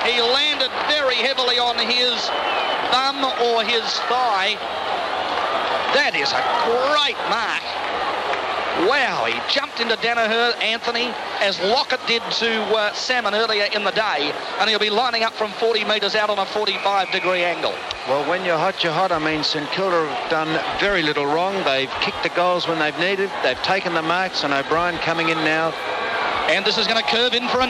He landed very heavily on his bum or his thigh. That is a great mark. Wow, he jumped into Danaher, Anthony, as Lockett did to Salmon earlier in the day, and he'll be lining up from 40 metres out on a 45-degree angle. Well, when you're hot, you're hot. I mean, St Kilda have done very little wrong. They've kicked the goals when they've needed. They've taken the marks, and O'Brien coming in now. And this is going to curve in for a